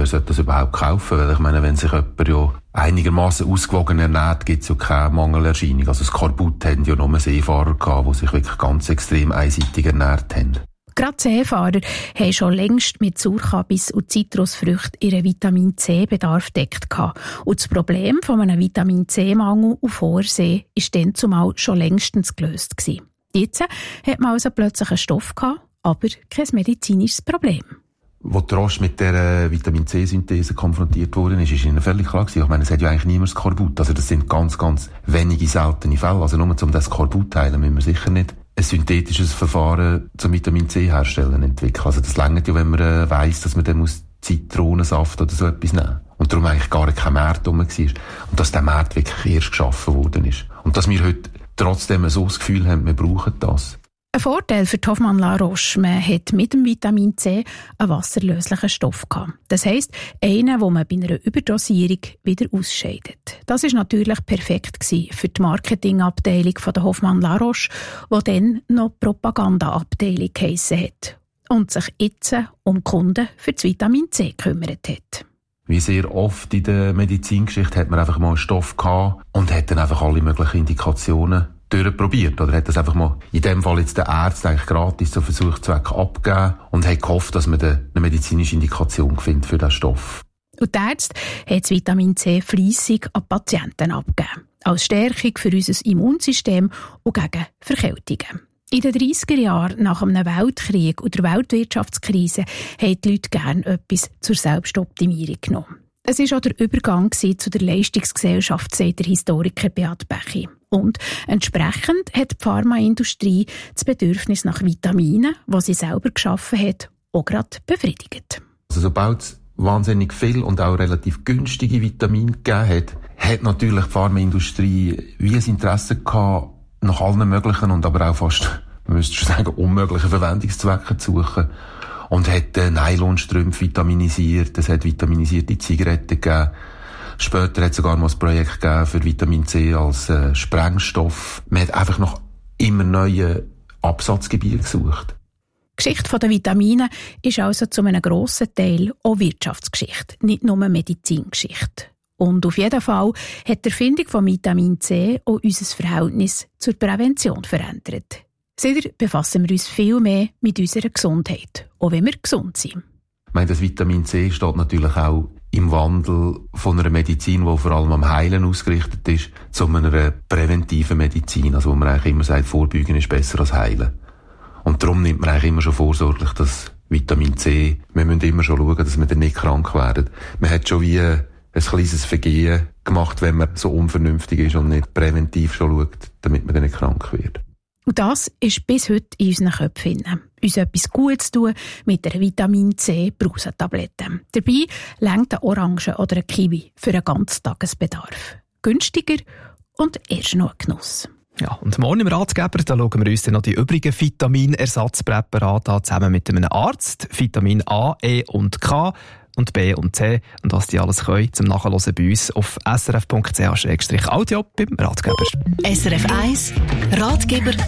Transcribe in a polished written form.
wer sollte das überhaupt kaufen? Weil ich meine, wenn sich jemand ja einigermaßen ausgewogen ernährt, gibt es ja keine Mangelerscheinung. Also Skorbut haben ja nur Seefahrer gehabt, die sich wirklich ganz extrem einseitig ernährt haben. Gerade Seefahrer haben schon längst mit Sauerkabis und Zitrusfrüchten ihren Vitamin-C-Bedarf gedeckt. Und das Problem von einem Vitamin-C-Mangel auf hoher See war dann zumal schon längstens gelöst gewesen. Jetzt hat man also plötzlich einen Stoff gehabt, aber kein medizinisches Problem. Als der Roche mit dieser Vitamin-C-Synthese konfrontiert worden ist ihnen völlig klar gewesen. Ich meine, es hat ja eigentlich niemand Skorbut. Also das sind ganz, ganz wenige seltene Fälle. Also nur um das Skorbut zu heilen, müssen wir sicher nicht ein synthetisches Verfahren zum Vitamin-C herstellen entwickeln. Also das reicht ja, wenn man weiss, dass man dann muss Zitronensaft oder so etwas nehmen. Und darum eigentlich gar kein Markt rum war. Und dass der Markt wirklich erst geschaffen worden ist. Und dass wir heute trotzdem so das Gefühl haben, wir brauchen das. Ein Vorteil für die Hoffmann-La Roche, man hat mit dem Vitamin C einen wasserlöslichen Stoff gehabt. Das heisst, einen, den man bei einer Überdosierung wieder ausscheidet. Das war natürlich perfekt für die Marketingabteilung der Hoffmann-La Roche, die dann noch Propagandaabteilung geheissen hat und sich jetzt um Kunden für das Vitamin C gekümmert hat. Wie sehr oft in der Medizingeschichte hat man einfach mal einen Stoff gehabt und hat dann einfach alle möglichen Indikationen durchprobiert. Oder hat das einfach mal, in dem Fall jetzt der Arzt eigentlich gratis zu Versuchszwecken abgegeben und hat gehofft, dass man eine medizinische Indikation findet für diesen Stoff. Und der Arzt hat das Vitamin C fleissig an Patienten abgegeben. Als Stärkung für unser Immunsystem und gegen Verkältungen. In den 30er Jahren nach einem Weltkrieg und der Weltwirtschaftskrise haben die Leute gerne etwas zur Selbstoptimierung genommen. Es war auch der Übergang zu der Leistungsgesellschaft, sagt der Historiker Beat Bechy. Und entsprechend hat die Pharmaindustrie das Bedürfnis nach Vitaminen, das sie selber geschaffen hat, auch gerade befriedigt. Also sobald es wahnsinnig viel und auch relativ günstige Vitamine gegeben hat, hat natürlich die Pharmaindustrie wie ein Interesse gehabt, nach allen möglichen und aber auch fast, man müsste schon sagen, unmöglichen Verwendungszwecken zu suchen. Und hat Nylonstrümpfe vitaminisiert, es hat vitaminisierte Zigaretten gegeben. Später hat es sogar mal ein Projekt gegeben für Vitamin C als Sprengstoff. Man hat einfach nach immer neuen Absatzgebieten gesucht. Die Geschichte der Vitamine ist also zu einem grossen Teil auch Wirtschaftsgeschichte, nicht nur Medizingeschichte. Und auf jeden Fall hat die Erfindung von Vitamin C auch unser Verhältnis zur Prävention verändert. Seither befassen wir uns viel mehr mit unserer Gesundheit, auch wenn wir gesund sind. Ich meine, das Vitamin C steht natürlich auch im Wandel von einer Medizin, die vor allem am Heilen ausgerichtet ist, zu einer präventiven Medizin. Also wo man eigentlich immer sagt, Vorbeugen ist besser als Heilen. Und darum nimmt man eigentlich immer schon vorsorglich das Vitamin C. Wir müssen immer schon schauen, dass wir dann nicht krank werden. Man hat schon wie ein kleines Vergehen gemacht, wenn man so unvernünftig ist und nicht präventiv schon schaut, damit man dann nicht krank wird. Und das ist bis heute in unseren Köpfen. Uns etwas Gutes tun mit einer Vitamin-C-Brausentablette. Dabei reicht eine Orange oder ein Kiwi für einen ganzen Tagesbedarf. Günstiger und erst noch ein Genuss. Ja, und morgen im Ratgeber, da schauen wir uns dann noch die übrigen Vitaminersatzpräparate an, zusammen mit einem Arzt. Vitamin A, E und K und B und C. Und was die alles können, zum Nachhören bei uns auf srf.ch/audio beim Ratgeber. SRF 1 Ratgeber